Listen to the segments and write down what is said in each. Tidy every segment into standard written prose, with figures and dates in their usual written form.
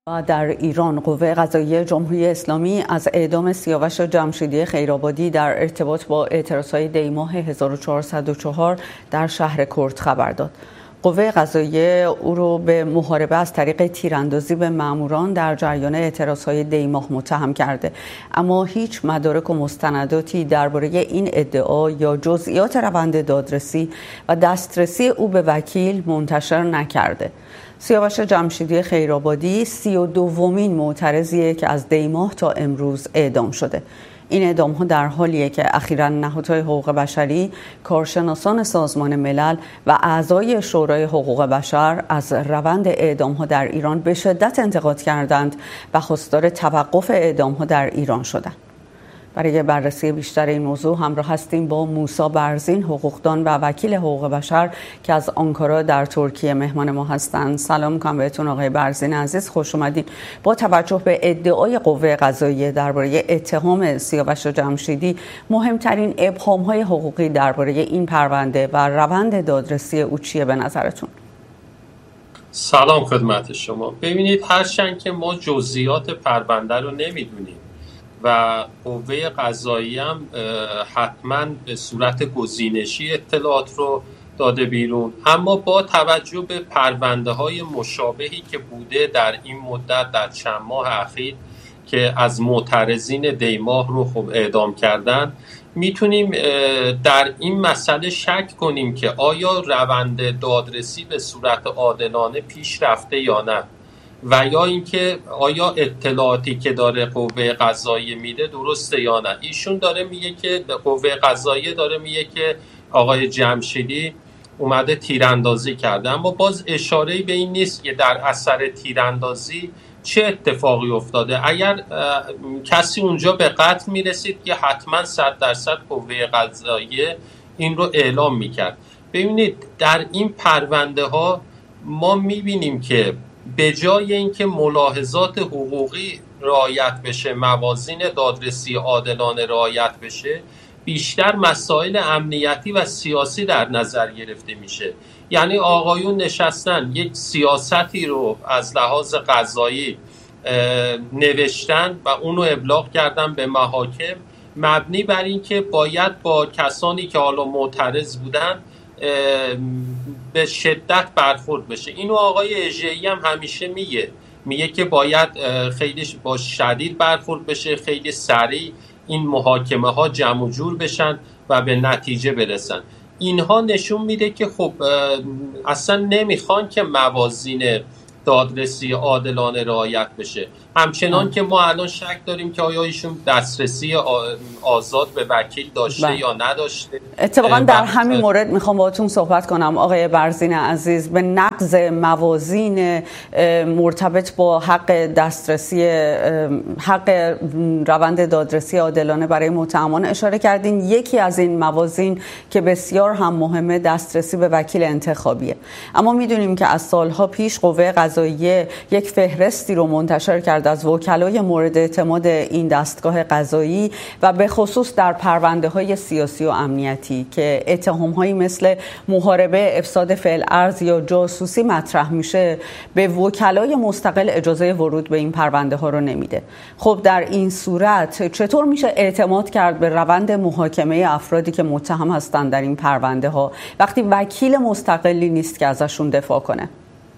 در ایران قوه قضاییه جمهوری اسلامی از اعدام سیاوش جمشیدی خیرآبادی در ارتباط با اعتراضهای دی‌ماه 1404 در شهر کرد خبر داد. قوه قضاییه او را به محاربه از طریق تیراندازی به ماموران در جریان اعتراضهای دی‌ماه متهم کرده، اما هیچ مدارک و مستنداتی درباره این ادعا یا جزئیات روند دادرسی و دسترسی او به وکیل منتشر نکرده. سیاوش جمشیدی خیرآبادی 32مین معترضیه که از دی‌ماه تا امروز اعدام شده. این اعدام‌ها در حالیه که اخیراً نهادهای حقوق بشری، کارشناسان سازمان ملل و اعضای شورای حقوق بشر از روند اعدام‌ها در ایران به شدت انتقاد کردند و خواستار توقف اعدام‌ها در ایران شدند. برای بررسی بیشتر این موضوع همراه هستیم با موسی برزین، حقوقدان و وکیل حقوق بشر که از آنکارا در ترکیه مهمان ما هستند. سلام می‌کنم بهتون آقای برزین عزیز، خوش اومدین. با توجه به ادعای قوه قضاییه درباره اتهام سیاوش جمشیدی، مهمترین ابهام‌های حقوقی درباره این پرونده و روند دادرسی او چیه به نظرتون؟ سلام خدمت شما. ببینید، هرچند که ما جزئیات پرونده رو نمی‌دونیم و قوه قضاییه هم حتما به صورت گزینشی اطلاعات رو داده بیرون، اما با توجه به پرونده های مشابهی که بوده در این مدت، در چند ماه اخیر که از معترضین دی‌ماه رو خب اعدام کردن، میتونیم در این مسئله شک کنیم که آیا روند دادرسی به صورت عادلانه پیش رفته یا نه، و یا اینکه آیا اطلاعاتی که داره قوه قضاییه میده درسته یا نه. ایشون داره میگه که قوه قضاییه داره میگه که آقای جمشیدی اومده تیراندازی کرده، اما باز اشاره‌ای به این نیست که در اثر تیراندازی چه اتفاقی افتاده. اگر کسی اونجا به قتل میرسید که حتما 100% قوه قضاییه این رو اعلام میکرد. ببینید، در این پرونده ها ما میبینیم که به جای اینکه ملاحظات حقوقی رعایت بشه، موازین دادرسی عادلانه رعایت بشه، بیشتر مسائل امنیتی و سیاسی در نظر گرفته میشه. یعنی آقایون نشستن یک سیاستی رو از لحاظ قضایی نوشتن و اونو ابلاغ کردن به محاکم، مبنی بر اینکه باید با کسانی که حالا معترض بودن به شدت برخورد بشه. اینو آقای اژه‌ای هم همیشه میگه که باید خیلی با شدید برخورد بشه، خیلی سریع این محاکمه ها جمع و جور بشن و به نتیجه برسن. اینها نشون میده که خب اصلا نمیخوان که موازین دادرسی عادلانه رعایت بشه. همچنان که ما الان شک داریم که آیا ایشون دسترسی آزاد به وکیل داشته یا نداشته. اتفاقا در همین مورد میخوام باهاتون صحبت کنم آقای برزین عزیز، به نقض موازین مرتبط با حق دسترسی، حق روند دادرسی عادلانه برای متهمان اشاره کردین. یکی از این موازین که بسیار هم مهمه دسترسی به وکیل انتخابیه، اما میدونیم که از سالها پیش قوه قضاییه یک فهرستی رو منتشر کرد از وکلای مورد اعتماد این دستگاه قضایی و به خصوص در پرونده‌های سیاسی و امنیتی که اتهام‌هایی مثل محاربه، افساد فعل ارض یا جاسوسی مطرح میشه، به وکلای مستقل اجازه ورود به این پرونده‌ها رو نمیده. خب در این صورت چطور میشه اعتماد کرد به روند محاکمه افرادی که متهم هستند در این پرونده‌ها وقتی وکیل مستقلی نیست که ازشون دفاع کنه؟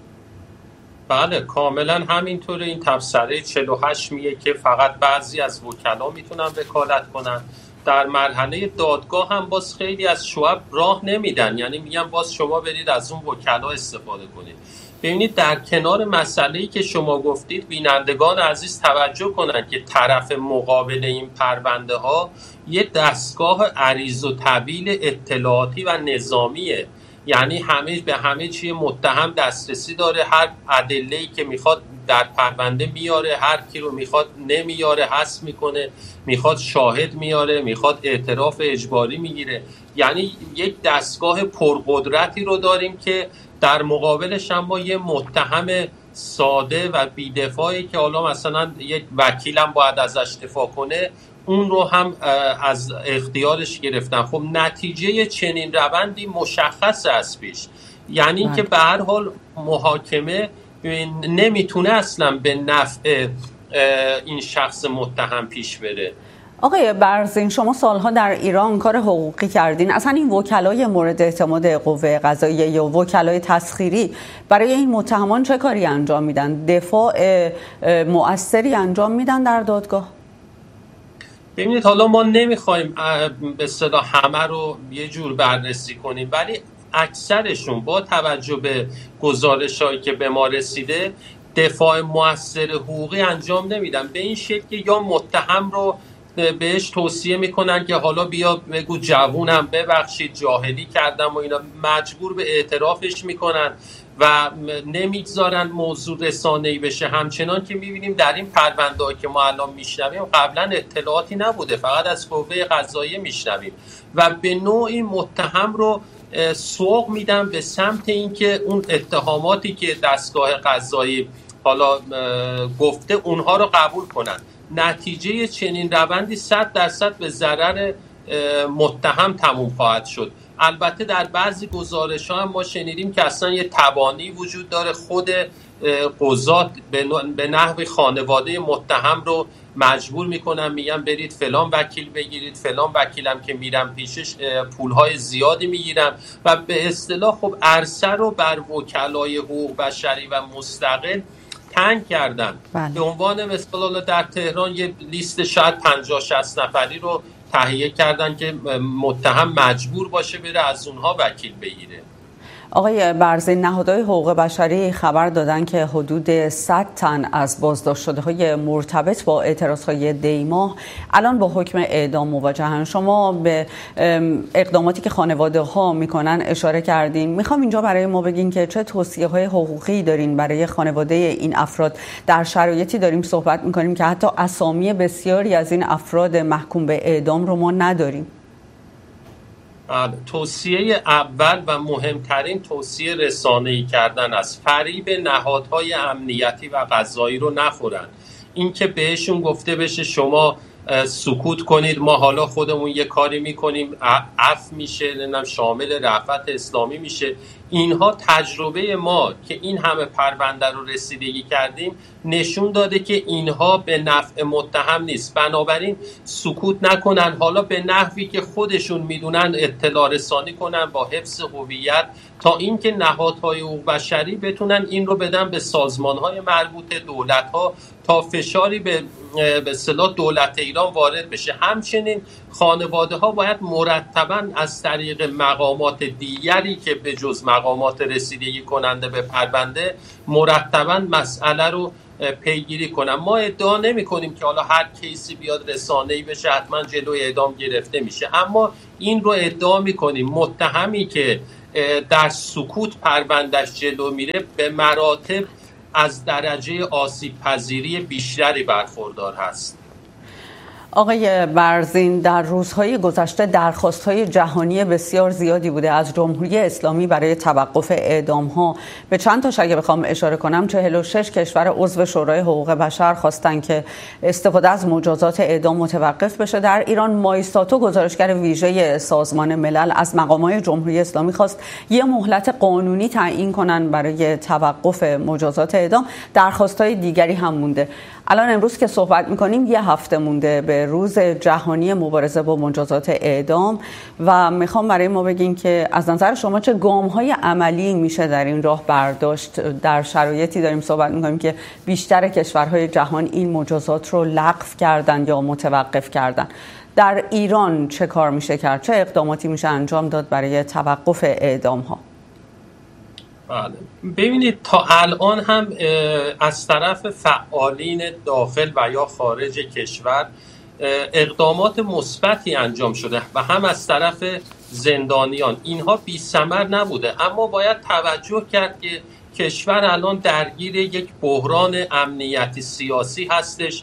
بله، کاملا همینطوره. این تبصره 48 میگه که فقط بعضی از وکلا میتونن وکالت کنن. در مرحله دادگاه هم باز خیلی از شعب راه نمیدن، یعنی میگن باز شما برید از اون وکلا استفاده کنید. ببینید، در کنار مسئله‌ای که شما گفتید، بینندگان عزیز توجه کنن که طرف مقابل این پرونده ها یه دستگاه عریض و طویل اطلاعاتی و نظامیه. یعنی به همه چیه متهم دسترسی داره، هر ادله‌ای که میخواد در پرونده میاره، هر کی رو میخواد نمیاره، حذف میکنه، میخواد شاهد میاره، میخواد اعتراف اجباری میگیره. یعنی یک دستگاه پرقدرتی رو داریم که در مقابلش هم ما یه متهم ساده و بی‌دفاعی که حالا مثلا یک وکیلم باید ازش دفاع کنه، اون رو هم از اختیارش گرفتن. خب نتیجه چنین روندی مشخص از پیش، یعنی که به هر حال محاکمه نمیتونه اصلا به نفع این شخص متهم پیش بره. آقای برزین، شما سالها در ایران کار حقوقی کردین. اصلا این وکلای مورد اعتماد قوه قضاییه یا وکلای تسخیری برای این متهمان چه کاری انجام میدن؟ دفاع مؤثری انجام میدن در دادگاه؟ ببینید، حالا ما نمیخوایم به اصطلاح همه رو یه جور بررسی کنیم، ولی اکثرشون با توجه به گزارش‌هایی که به ما رسیده دفاع مؤثر حقوقی انجام نمیدن. به این شکل که یا متهم رو بهش توصیه میکنن که حالا بیا بگو جوونم، ببخشید جاهلی کردم و اینا، مجبور به اعترافش میکنن و نمیگذارن موضوع رسانه‌ای بشه. همچنان که میبینیم در این پرونده‌ای که ما الان میشنویم قبلا اطلاعاتی نبوده، فقط از قوه قضاییه میشنویم و به نوعی متهم رو سوق میدن به سمت اینکه اون اتهاماتی که دستگاه قضایی حالا گفته اونها رو قبول کنن. نتیجه چنین روندی 100% به ضرر متهم تموم خواهد شد. البته در بعضی گزارش‌ها هم ما شنیدیم که اصلا یه تبانی وجود داره، خود قضات به نحو خانواده متهم رو مجبور میکنن، میگن برید فلان وکیل بگیرید، فلان وکیلم که میرم پیشش پولهای زیادی میگیرم و به اصطلاح خب عرصه رو بر وکلای حقوق بشری و مستقل تنگ کردن. به عنوان مثال در تهران یه لیست شاید 50-60 نفری رو تهیه کردن که متهم مجبور باشه بره از اونها وکیل بگیره. آقای برزین، نهادهای حقوق بشری خبر دادن که حدود 100 تن از بازداشت شده‌های مرتبط با اعتراضهای دی‌ماه الان با حکم اعدام مواجهن. شما به اقداماتی که خانواده‌ها میکنن اشاره کردین. میخوام اینجا برای ما بگین که چه توصیه‌های حقوقی دارین برای خانواده این افراد در شرایطی داریم صحبت میکنیم که حتی اسامی بسیاری از این افراد محکوم به اعدام رو ما نداریم؟ توصیه اول و مهمترین توصیه رسانه‌ای کردن است. فریب نهادهای امنیتی و قضایی رو نخورن. این که بهشون گفته بشه شما سکوت کنید، ما حالا خودمون یه کاری میکنیم، عفو میشه، شامل رأفت اسلامی میشه. اینها تجربه ما که این همه پرونده رو رسیدگی کردیم نشون داده که اینها به نفع متهم نیست. بنابراین سکوت نکنن، حالا به نحوی که خودشون میدونن اطلاع رسانی کنن با حفظ هویت، تا اینکه نهادهای حقوق بشری بتونن این رو بدن به سازمانهای مربوطه، دولت‌ها، تا فشاری به اصطلاح دولت ایران وارد بشه. همچنین خانواده‌ها باید مرتباً از طریق مقامات دیگری که به جز مقامات رسیدگی کننده به پرونده مرتباً مسئله رو پیگیری کنن. ما ادعا نمی کنیم که حالا هر کیسی بیاد رسانه‌ای بشه حتما جلوی اعدام گرفته میشه، اما این رو ادعا می کنیم متهمی که در سکوت پروندهش جلو میره به مراتب از درجه آسیب پذیری بیشتری برخوردار هست. آقای برزین، در روزهای گذشته درخواست‌های جهانی بسیار زیادی بوده از جمهوری اسلامی برای توقف اعدام‌ها. به چند تاش اگه بخوام اشاره کنم، 46 کشور عضو شورای حقوق بشر خواستن که استفاده از مجازات اعدام متوقف بشه. در ایران مایستاتو، گزارشگر ویژه سازمان ملل، از مقامات جمهوری اسلامی خواست یه مهلت قانونی تعیین کنن برای توقف مجازات اعدام. درخواست‌های دیگری هم مونده. الان امروز که صحبت می‌کنیم یه هفته مونده به روز جهانی مبارزه با مجازات اعدام و میخوام برای ما بگین که از نظر شما چه گام‌های عملی میشه در این راه برداشت؟ در شرایطی داریم صحبت می‌کنیم که بیشتر کشورهای جهان این مجازات رو لغو کردن یا متوقف کردن. در ایران چه کار میشه کرد؟ چه اقداماتی میشه انجام داد برای توقف اعدام‌ها؟ بله، ببینید تا الان هم از طرف فعالین داخل و یا خارج کشور اقدامات مثبتی انجام شده و هم از طرف زندانیان. اینها بی ثمر نبوده، اما باید توجه کرد که کشور الان درگیر یک بحران امنیتی سیاسی هستش.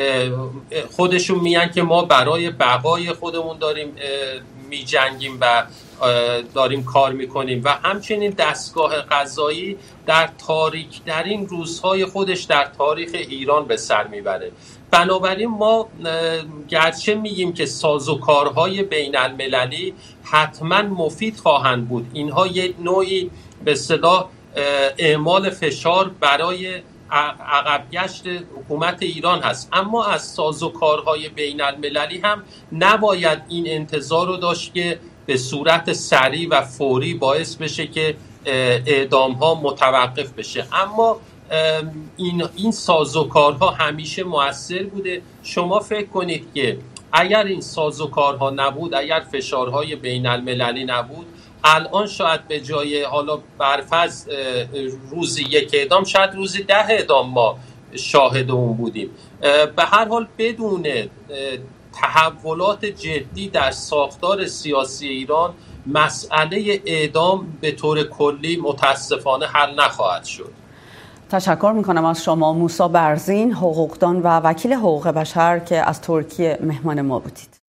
خودشون میگن که ما برای بقای خودمون داریم میجنگیم و داریم کار میکنیم و همچنین دستگاه قضایی در تاریک‌ترین روزهای خودش در تاریخ ایران به سر میبره. بنابراین ما گرچه میگیم که سازوکارهای بین المللی حتما مفید خواهند بود، اینها یک نوعی به اصطلاح اعمال فشار برای عقبگشت حکومت ایران هست. اما از سازوکارهای بین المللی هم نباید این انتظار رو داشت که به صورت سریع و فوری باعث بشه که اعدام ها متوقف بشه. اما این سازوکارها همیشه مؤثر بوده. شما فکر کنید که اگر این سازوکارها نبود، اگر فشارهای بین المللی نبود، الان شاید به جای حالا برفرض روزی 1 اعدام، شاید روزی 10 اعدام ما شاهد اون بودیم. به هر حال بدون تحولات جدی در ساختار سیاسی ایران، مسئله اعدام به طور کلی متاسفانه حل نخواهد شد. تشکر میکنم از شما موسی برزین، حقوقدان و وکیل حقوق بشر که از ترکیه مهمان ما بودید.